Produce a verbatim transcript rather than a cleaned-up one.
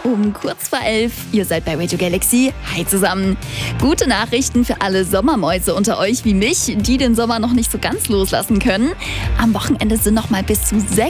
um kurz vor elf. Ihr seid bei Radio Galaxy. Hi zusammen. Gute Nachrichten für alle Sommermäuse unter euch wie mich, die den Sommer noch nicht so ganz loslassen können. Am Wochenende sind noch mal bis zu sechs